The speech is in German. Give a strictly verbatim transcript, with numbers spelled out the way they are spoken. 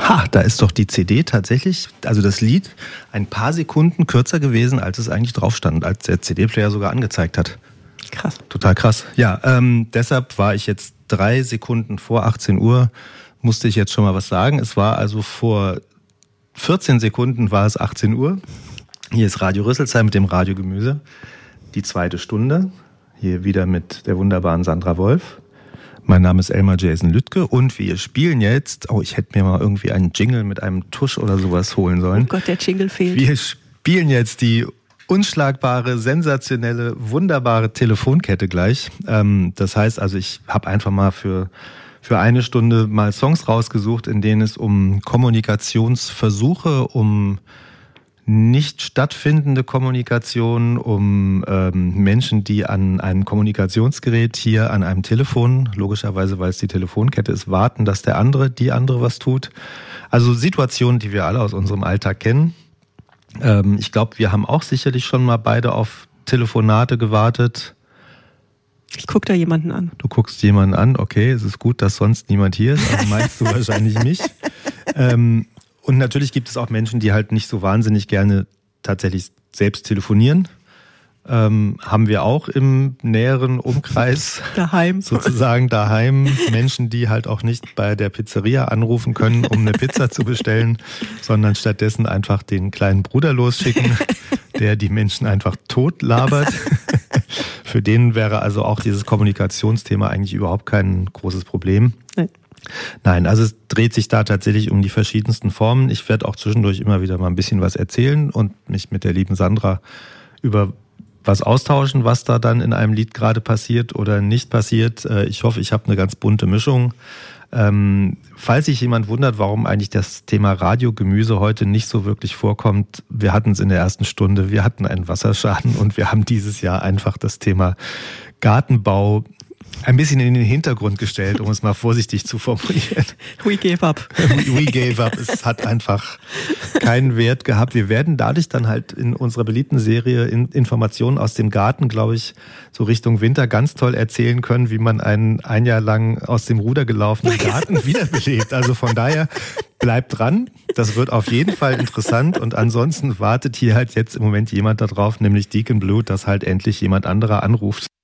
Ha, da ist doch die C D tatsächlich, also das Lied, ein paar Sekunden kürzer gewesen, als es eigentlich drauf stand, als der C D-Player sogar angezeigt hat. Krass. Total krass. Ja, ähm, deshalb war ich jetzt drei Sekunden vor achtzehn Uhr, musste ich jetzt schon mal was sagen. Es war also vor vierzehn Sekunden war es achtzehn Uhr. Hier ist Radio Rüsselsheim mit dem Radiogemüse. Die zweite Stunde. Hier wieder mit der wunderbaren Sandra Wolf. Mein Name ist Elmar Jason Lüttke und wir spielen jetzt, oh, ich hätte mir mal irgendwie einen Jingle mit einem Tusch oder sowas holen sollen. Oh Gott, der Jingle fehlt. Wir spielen jetzt die unschlagbare, sensationelle, wunderbare Telefonkette gleich. Ähm, das heißt also, ich habe einfach mal für, für eine Stunde mal Songs rausgesucht, in denen es um Kommunikationsversuche, um nicht stattfindende Kommunikation, um ähm, Menschen, die an einem Kommunikationsgerät hier an einem Telefon, logischerweise, weil es die Telefonkette ist, warten, dass der andere, die andere was tut. Also Situationen, die wir alle aus unserem Alltag kennen. Ähm, ich glaube, wir haben auch sicherlich schon mal beide auf Telefonate gewartet. Ich gucke da jemanden an. Du guckst jemanden an, okay, es ist gut, dass sonst niemand hier ist, also meinst du wahrscheinlich mich. Ähm, Und natürlich gibt es auch Menschen, die halt nicht so wahnsinnig gerne tatsächlich selbst telefonieren. Ähm, haben wir auch im näheren Umkreis. Daheim. Sozusagen daheim. Menschen, die halt auch nicht bei der Pizzeria anrufen können, um eine Pizza zu bestellen, sondern stattdessen einfach den kleinen Bruder losschicken, der die Menschen einfach tot labert. Für den wäre also auch dieses Kommunikationsthema eigentlich überhaupt kein großes Problem. Nein. Nein, also es dreht sich da tatsächlich um die verschiedensten Formen. Ich werde auch zwischendurch immer wieder mal ein bisschen was erzählen und mich mit der lieben Sandra über was austauschen, was da dann in einem Lied gerade passiert oder nicht passiert. Ich hoffe, ich habe eine ganz bunte Mischung. Ähm, falls sich jemand wundert, warum eigentlich das Thema Radiogemüse heute nicht so wirklich vorkommt, wir hatten es in der ersten Stunde, wir hatten einen Wasserschaden und wir haben dieses Jahr einfach das Thema Gartenbau ein bisschen in den Hintergrund gestellt, um es mal vorsichtig zu formulieren. We gave up. We, we gave up. Es hat einfach keinen Wert gehabt. Wir werden dadurch dann halt in unserer beliebten Serie Informationen aus dem Garten, glaube ich, so Richtung Winter ganz toll erzählen können, wie man einen ein Jahr lang aus dem Ruder gelaufenen Garten wiederbelebt. Also von daher bleibt dran. Das wird auf jeden Fall interessant. Und ansonsten wartet hier halt jetzt im Moment jemand da drauf, nämlich Deacon Blue, dass halt endlich jemand anderer anruft.